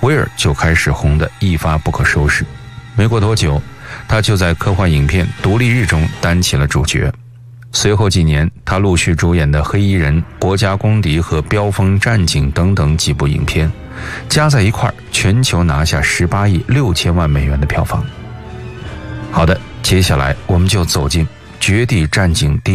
威尔就开始红得一发不可收拾。没过多久，他就在科幻影片《独立日》中担起了主角。随后几年，他陆续主演的《黑衣人》《国家公敌》和《飙风战警》等等几部影片，加在一块全球拿下18亿6千万美元的票房。好的，接下来我们就走进《绝地战警》